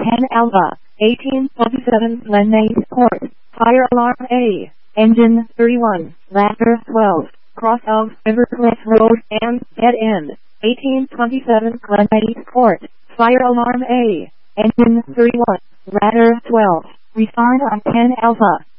10 Alpha, 1847 Glenmaze Port, Fire Alarm A, Engine 31, Ladder 12, Cross of Rivercliff Road and Dead End, 1827 Glenmaze Port, Fire Alarm A, Engine 31, Ladder 12, respond on 10 Alpha.